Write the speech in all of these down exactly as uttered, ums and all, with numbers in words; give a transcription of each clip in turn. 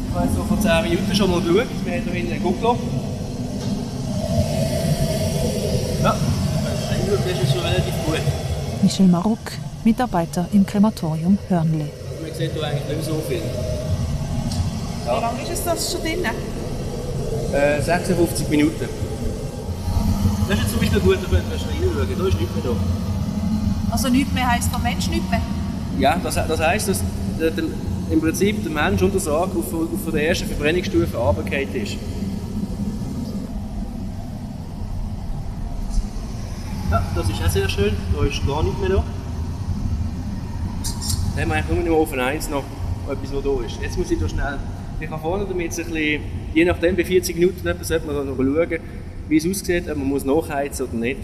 Ich habe so vor zehn Minuten schon mal geschaut. Wir haben hier hinten ein Guckloch. Ja, das ist schon relativ gut. Michel Maruck, Mitarbeiter im Krematorium Hörnli. Also man sieht hier eigentlich nicht mehr so viel. Ja. Wie lange ist es das schon drin? Äh, sechsundfünfzig Minuten. Das ist jetzt zum Beispiel gut, da könnte man schnell reinschauen. Da ist nichts mehr da. Also nichts mehr heisst der Mensch nicht mehr? Ja, das, das heisst, dass der, der, im Prinzip der Mensch unter Sarg auf, auf der ersten Verbrennungsstufe runtergefallen ist. Ja, das ist auch sehr schön. Da ist gar nichts mehr da. Dann haben wir eigentlich nur auf eins noch etwas, was da ist. Jetzt muss ich da schnell... Ich kann vorne damit ein bisschen, je nachdem, bei vierzig Minuten etwa, sollte man noch schauen, wie es aussieht, ob man muss nachheizen oder nicht.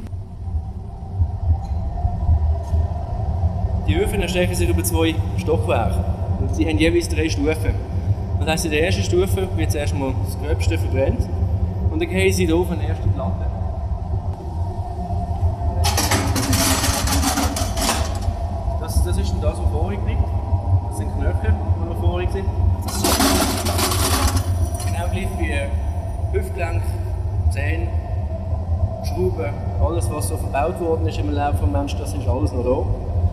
Die Öfen erstrecken sich über zwei Stockwerke und sie haben jeweils drei Stufen. Das heisst, in der ersten Stufe wird zuerst mal das Gröbste verbrennt und dann gehen sie hier auf eine erste Platte. Das, das ist dann das, was vorig liegt. Das sind Knöchel, die noch vorig sind. Genau gleich wie Hüftgelenk, Zähne, Schrauben, alles was so verbaut worden ist im Laufe des Menschen, das ist alles noch da.